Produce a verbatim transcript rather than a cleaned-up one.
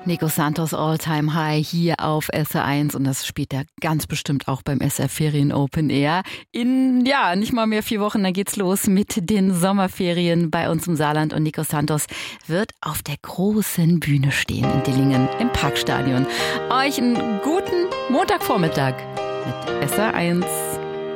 Nico Santos All-Time High hier auf S R eins und das spielt er ganz bestimmt auch beim S R Ferien Open Air. In, ja, nicht mal mehr vier Wochen, dann geht's los mit den Sommerferien bei uns im Saarland und Nico Santos wird auf der großen Bühne stehen in Dillingen im Parkstadion. Euch einen guten Montagvormittag mit S R eins.